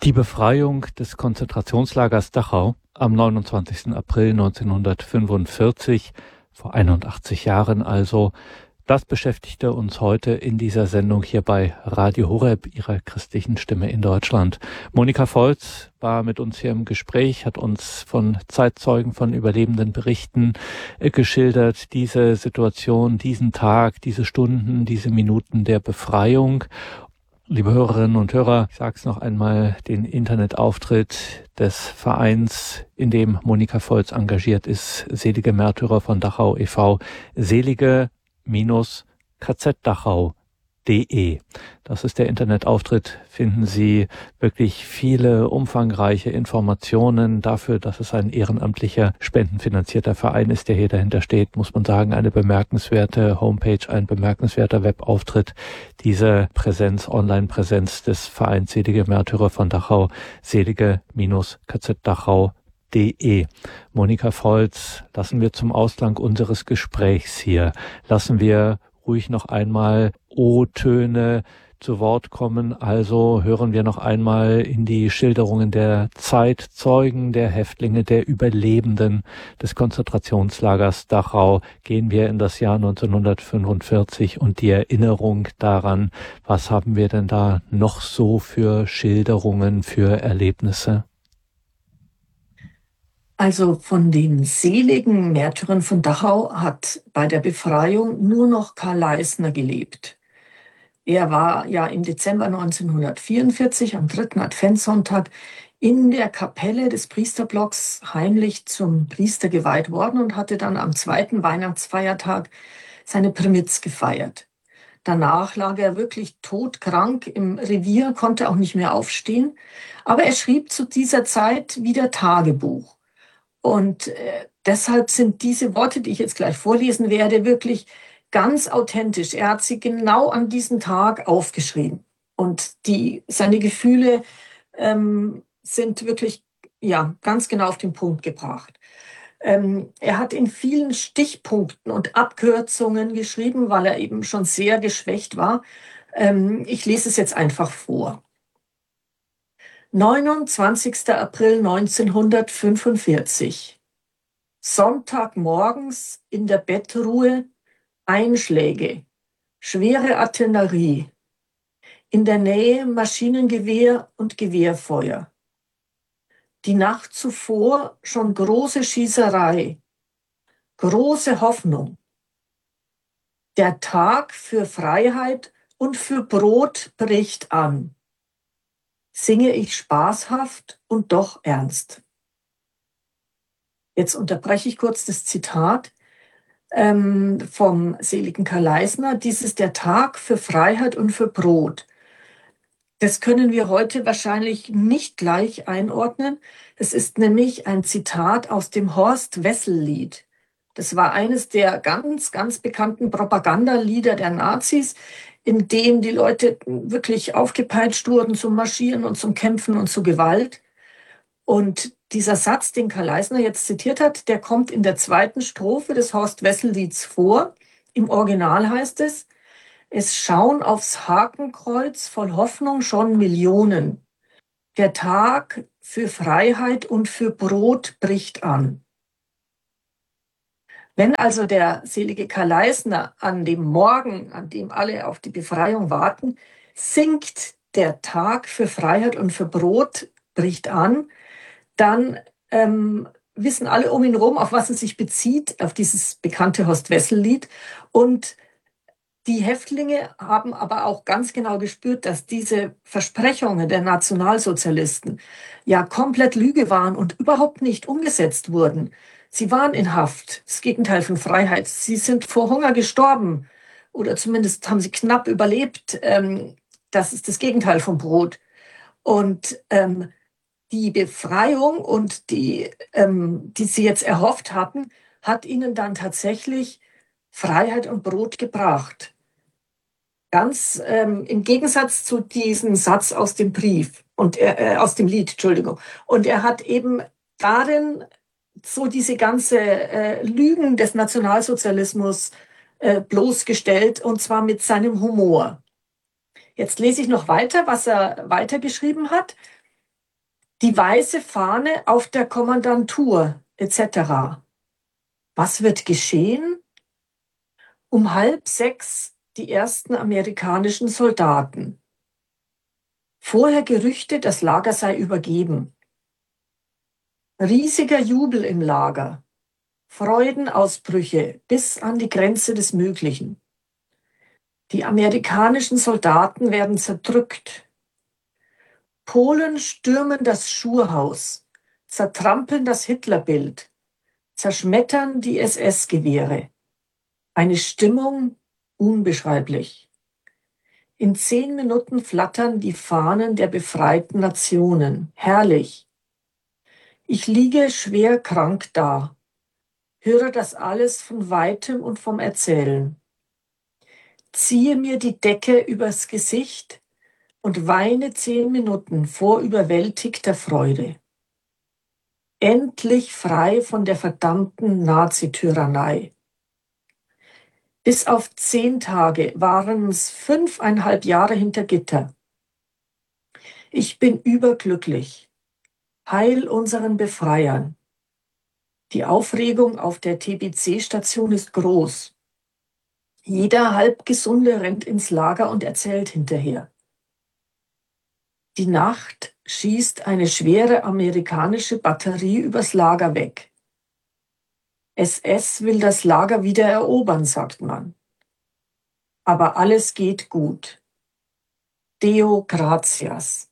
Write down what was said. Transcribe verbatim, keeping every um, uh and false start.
Die Befreiung des Konzentrationslagers Dachau am neunundzwanzigsten April neunzehnhundertfünfundvierzig, vor einundachtzig Jahren also, das beschäftigte uns heute in dieser Sendung hier bei Radio Horeb, Ihrer christlichen Stimme in Deutschland. Monika Volz war mit uns hier im Gespräch, hat uns von Zeitzeugen, von Überlebenden berichten, äh, geschildert, diese Situation, diesen Tag, diese Stunden, diese Minuten der Befreiung. Liebe Hörerinnen und Hörer, ich sage es noch einmal, den Internetauftritt des Vereins, in dem Monika Volz engagiert ist, Selige Märtyrer von Dachau e V, selige K Z Dachau punkt de. Das ist der Internetauftritt. Finden Sie wirklich viele umfangreiche Informationen dafür, dass es ein ehrenamtlicher, spendenfinanzierter Verein ist, der hier dahinter steht, muss man sagen, eine bemerkenswerte Homepage, ein bemerkenswerter Webauftritt. Diese Präsenz, Online-Präsenz des Vereins Selige Märtyrer von Dachau, selige K Z Dachau punkt de. Monika Volz, lassen wir zum Ausklang unseres Gesprächs hier, lassen wir ruhig noch einmal O-Töne zu Wort kommen. Also hören wir noch einmal in die Schilderungen der Zeitzeugen, der Häftlinge, der Überlebenden des Konzentrationslagers Dachau. Gehen wir in das Jahr neunzehnhundertfünfundvierzig und die Erinnerung daran, was haben wir denn da noch so für Schilderungen, für Erlebnisse? Also von den seligen Märtyrern von Dachau hat bei der Befreiung nur noch Karl Leisner gelebt. Er war ja im Dezember neunzehnhundertvierundvierzig am dritten Adventssonntag in der Kapelle des Priesterblocks heimlich zum Priester geweiht worden und hatte dann am zweiten Weihnachtsfeiertag seine Primitz gefeiert. Danach lag er wirklich todkrank im Revier, konnte auch nicht mehr aufstehen, aber er schrieb zu dieser Zeit wieder Tagebuch. Und äh, deshalb sind diese Worte, die ich jetzt gleich vorlesen werde, wirklich ganz authentisch. Er hat sie genau an diesem Tag aufgeschrieben. Und die, seine Gefühle ähm, sind wirklich ja, ganz genau auf den Punkt gebracht. Ähm, er hat in vielen Stichpunkten und Abkürzungen geschrieben, weil er eben schon sehr geschwächt war. Ähm, ich lese es jetzt einfach vor. neunundzwanzigster April neunzehnhundertfünfundvierzig. Sonntagmorgens in der Bettruhe Einschläge, schwere Artillerie. In der Nähe Maschinengewehr und Gewehrfeuer. Die Nacht zuvor schon große Schießerei, große Hoffnung. Der Tag für Freiheit und für Brot bricht an. Singe ich spaßhaft und doch ernst. Jetzt unterbreche ich kurz das Zitat ähm, vom seligen Karl Leisner. Dies ist der Tag für Freiheit und für Brot. Das können wir heute wahrscheinlich nicht gleich einordnen. Es ist nämlich ein Zitat aus dem Horst-Wessel-Lied. Das war eines der ganz, ganz bekannten Propagandalieder der Nazis, in dem die Leute wirklich aufgepeitscht wurden zum Marschieren und zum Kämpfen und zur Gewalt. Und dieser Satz, den Karl Leisner jetzt zitiert hat, der kommt in der zweiten Strophe des Horst-Wessel-Lieds vor. Im Original heißt es: Es schauen aufs Hakenkreuz voll Hoffnung schon Millionen. Der Tag für Freiheit und für Brot bricht an. Wenn also der selige Karl Leisner an dem Morgen, an dem alle auf die Befreiung warten, singt, der Tag für Freiheit und für Brot bricht an, dann ähm, wissen alle um ihn herum, auf was es sich bezieht, auf dieses bekannte Horst-Wessel-Lied. Und die Häftlinge haben aber auch ganz genau gespürt, dass diese Versprechungen der Nationalsozialisten ja komplett Lüge waren und überhaupt nicht umgesetzt wurden. Sie waren in Haft, das Gegenteil von Freiheit. Sie sind vor Hunger gestorben oder zumindest haben sie knapp überlebt. Ähm, das ist das Gegenteil von Brot. Und ähm, die Befreiung und die, ähm, die sie jetzt erhofft hatten, hat ihnen dann tatsächlich Freiheit und Brot gebracht. Ganz ähm, im Gegensatz zu diesem Satz aus dem Brief und äh, aus dem Lied, Entschuldigung. Und er hat eben darin so diese ganze äh, Lügen des Nationalsozialismus äh, bloßgestellt, und zwar mit seinem Humor. Jetzt lese ich noch weiter, was er weitergeschrieben hat. Die weiße Fahne auf der Kommandantur et cetera. Was wird geschehen? Um halb sechs die ersten amerikanischen Soldaten. Vorher Gerüchte, das Lager sei übergeben. Riesiger Jubel im Lager. Freudenausbrüche bis an die Grenze des Möglichen. Die amerikanischen Soldaten werden zerdrückt. Polen stürmen das Schurhaus, zertrampeln das Hitlerbild, zerschmettern die S S-Gewehre. Eine Stimmung unbeschreiblich. In zehn Minuten flattern die Fahnen der befreiten Nationen. Herrlich. Ich liege schwer krank da, höre das alles von Weitem und vom Erzählen. Ziehe mir die Decke übers Gesicht und weine zehn Minuten vor überwältigter Freude. Endlich frei von der verdammten Nazityrannei. Bis auf zehn Tage waren es fünfeinhalb Jahre hinter Gitter. Ich bin überglücklich. Heil unseren Befreiern. Die Aufregung auf der T B C-Station ist groß. Jeder Halbgesunde rennt ins Lager und erzählt hinterher. Die Nacht schießt eine schwere amerikanische Batterie übers Lager weg. S S will das Lager wieder erobern, sagt man. Aber alles geht gut. Deo gratias.